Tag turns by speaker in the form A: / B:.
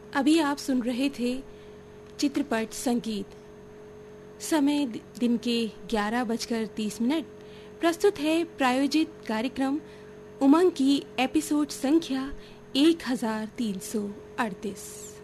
A: अभी आप सुन रहे थे चित्रपट संगीत। समय दिन के 11:30। प्रस्तुत है प्रायोजित कार्यक्रम उमंग की एपिसोड संख्या 1338।